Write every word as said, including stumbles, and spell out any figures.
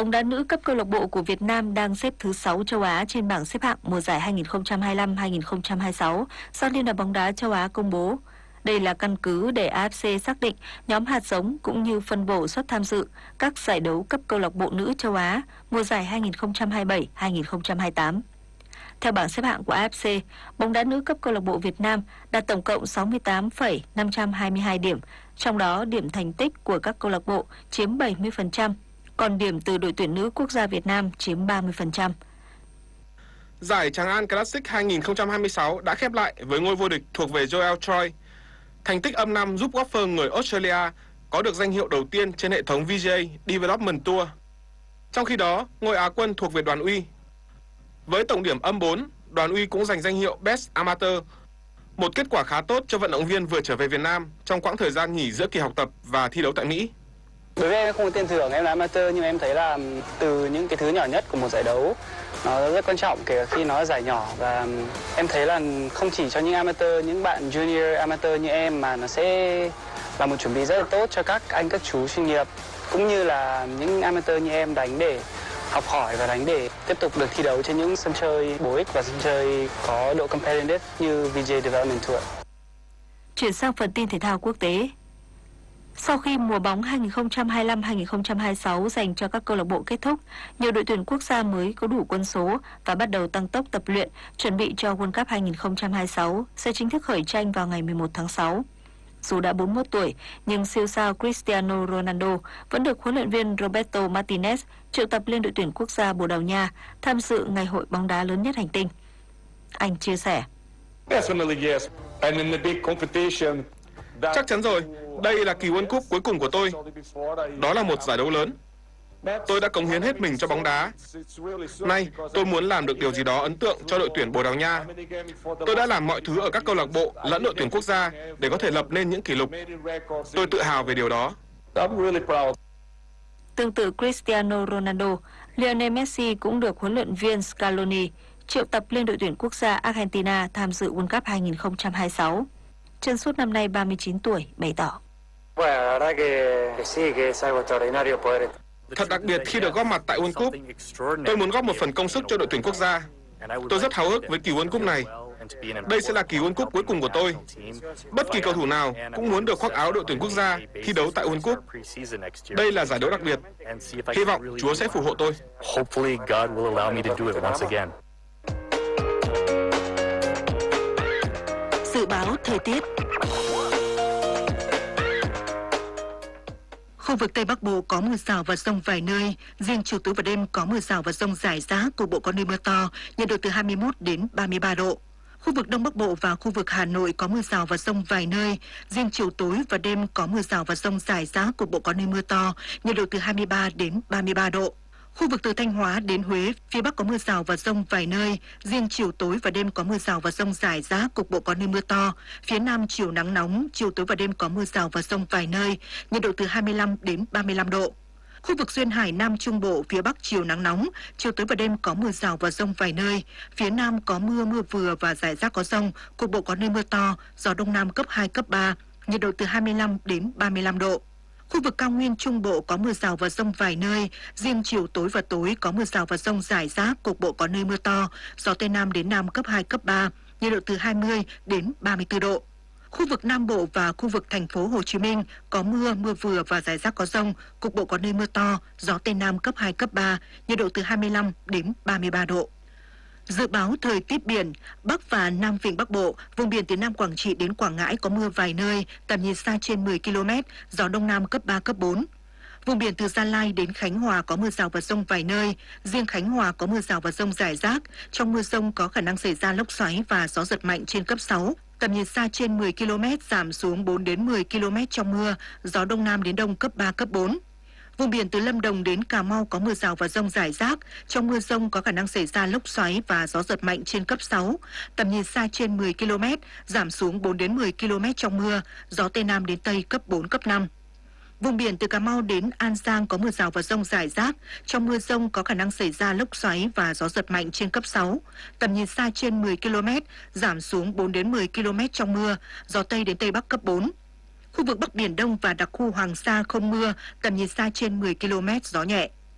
Bóng đá nữ cấp câu lạc bộ của Việt Nam đang xếp thứ sáu châu Á trên bảng xếp hạng mùa giải hai nghìn không trăm hai mươi lăm hai nghìn không trăm hai mươi sáu do Liên đoàn bóng đá châu Á công bố. Đây là căn cứ để a ép xê xác định nhóm hạt giống cũng như phân bổ suất tham dự các giải đấu cấp câu lạc bộ nữ châu Á mùa giải hai nghìn không trăm hai mươi bảy hai nghìn không trăm hai mươi tám. Theo bảng xếp hạng của a ép xê, bóng đá nữ cấp câu lạc bộ Việt Nam đạt tổng cộng sáu mươi tám phẩy năm trăm hai mươi hai điểm, trong đó điểm thành tích của các câu lạc bộ chiếm bảy mươi phần trăm, còn điểm từ đội tuyển nữ quốc gia Việt Nam chiếm ba mươi phần trăm. Giải Tràng An Classic hai nghìn không trăm hai mươi sáu đã khép lại với ngôi vô địch thuộc về Joel Choi. Thành tích âm năm giúp golfer người Australia có được danh hiệu đầu tiên trên hệ thống vê giê a Development Tour. Trong khi đó, ngôi Á quân thuộc về Đoàn Uy. Với tổng điểm âm bốn, Đoàn Uy cũng giành danh hiệu Best Amateur, một kết quả khá tốt cho vận động viên vừa trở về Việt Nam trong quãng thời gian nghỉ giữa kỳ học tập và thi đấu tại Mỹ. Đối với em không có tiền thưởng, em là amateur, nhưng em thấy là từ những cái thứ nhỏ nhất của một giải đấu nó rất quan trọng, kể cả khi nó là giải nhỏ. Và em thấy là không chỉ cho những amateur, những bạn junior amateur như em, mà nó sẽ là một chuẩn bị rất là tốt cho các anh các chú chuyên nghiệp, cũng như là những amateur như em đánh để học hỏi và đánh để tiếp tục được thi đấu trên những sân chơi bổ ích và sân chơi có độ competitive như vê giê a Development Tour. Chuyển sang phần tin thể thao quốc tế. Sau khi mùa bóng hai nghìn không trăm hai mươi lăm hai nghìn không trăm hai mươi sáu dành cho các câu lạc bộ kết thúc, nhiều đội tuyển quốc gia mới có đủ quân số và bắt đầu tăng tốc tập luyện, chuẩn bị cho World Cup hai nghìn không trăm hai mươi sáu sẽ chính thức khởi tranh vào ngày mười một tháng sáu. Dù đã bốn mươi mốt tuổi, nhưng siêu sao Cristiano Ronaldo vẫn được huấn luyện viên Roberto Martinez triệu tập lên đội tuyển quốc gia Bồ Đào Nha tham dự ngày hội bóng đá lớn nhất hành tinh. Anh chia sẻ: Chắc chắn rồi, đây là kỳ World Cup cuối cùng của tôi. Đó là một giải đấu lớn. Tôi đã cống hiến hết mình cho bóng đá. Nay, tôi muốn làm được điều gì đó ấn tượng cho đội tuyển Bồ Đào Nha. Tôi đã làm mọi thứ ở các câu lạc bộ lẫn đội tuyển quốc gia để có thể lập nên những kỷ lục. Tôi tự hào về điều đó. Tương tự Cristiano Ronaldo, Lionel Messi cũng được huấn luyện viên Scaloni triệu tập lên đội tuyển quốc gia Argentina tham dự World Cup hai nghìn không trăm hai mươi sáu. Chân sút năm nay ba mươi chín tuổi bày tỏ: Thật đặc biệt khi được góp mặt tại World Cup. Tôi muốn góp một phần công sức cho đội tuyển quốc gia. Tôi rất háo hức với kỳ World Cup này. Đây sẽ là kỳ World Cup cuối cùng của tôi. Bất kỳ cầu thủ nào cũng muốn được khoác áo đội tuyển quốc gia thi đấu tại World Cup. Đây là giải đấu đặc biệt. Hy vọng Chúa sẽ phù hộ tôi. Dự báo thời tiết. Khu vực Tây Bắc Bộ có mưa rào và dông vài nơi, riêng chiều tối và đêm có mưa rào và dông rải rác, cục bộ có nơi mưa to, nhiệt độ từ hai mươi mốt đến ba mươi ba độ. Khu vực Đông Bắc Bộ và khu vực Hà Nội có mưa rào và dông vài nơi, riêng chiều tối và đêm có mưa rào và dông rải rác, cục bộ có nơi mưa to, nhiệt độ từ hai mươi ba đến ba mươi ba độ. Khu vực từ Thanh Hóa đến Huế, phía Bắc có mưa rào và dông vài nơi, riêng chiều tối và đêm có mưa rào và dông rải rác, cục bộ có nơi mưa to. Phía Nam chiều nắng nóng, chiều tối và đêm có mưa rào và dông vài nơi, nhiệt độ từ hai mươi lăm đến ba mươi lăm độ. Khu vực duyên hải Nam Trung Bộ, phía Bắc chiều nắng nóng, chiều tối và đêm có mưa rào và dông vài nơi. Phía Nam có mưa, mưa vừa và rải rác có dông, cục bộ có nơi mưa to, gió Đông Nam cấp hai, cấp ba, nhiệt độ từ hai mươi lăm đến ba mươi lăm độ. Khu vực cao nguyên Trung Bộ có mưa rào và dông vài nơi, riêng chiều tối và tối có mưa rào và dông rải rác, cục bộ có nơi mưa to, gió Tây Nam đến Nam cấp hai, cấp ba, nhiệt độ từ hai mươi đến ba mươi tư độ. Khu vực Nam Bộ và khu vực thành phố Hồ Chí Minh có mưa, mưa vừa và rải rác có dông, cục bộ có nơi mưa to, gió Tây Nam cấp hai, cấp ba, nhiệt độ từ hai mươi lăm đến ba mươi ba độ. Dự báo thời tiết biển, Bắc và Nam Vịnh Bắc Bộ, vùng biển từ Nam Quảng Trị đến Quảng Ngãi có mưa vài nơi, tầm nhìn xa trên mười ki lô mét, gió Đông Nam cấp ba, cấp bốn. Vùng biển từ Gia Lai đến Khánh Hòa có mưa rào và dông vài nơi, riêng Khánh Hòa có mưa rào và dông rải rác, trong mưa dông có khả năng xảy ra lốc xoáy và gió giật mạnh trên cấp sáu. Tầm nhìn xa trên mười ki lô mét, giảm xuống bốn đến mười ki lô mét trong mưa, gió Đông Nam đến Đông cấp ba, cấp bốn. Vùng biển từ Lâm Đồng đến Cà Mau có mưa rào và dông rải rác, trong mưa dông có khả năng xảy ra lốc xoáy và gió giật mạnh trên cấp sáu, tầm nhìn xa trên mười ki lô mét, giảm xuống bốn đến mười ki lô mét trong mưa, gió Tây Nam đến Tây cấp bốn, cấp năm. Vùng biển từ Cà Mau đến An Giang có mưa rào và dông rải rác, trong mưa dông có khả năng xảy ra lốc xoáy và gió giật mạnh trên cấp sáu, tầm nhìn xa trên mười ki lô mét, giảm xuống bốn đến mười ki lô mét trong mưa, gió Tây đến Tây Bắc cấp bốn. Khu vực Bắc Biển Đông và đặc khu Hoàng Sa không mưa, tầm nhìn xa trên mười ki lô mét, gió nhẹ.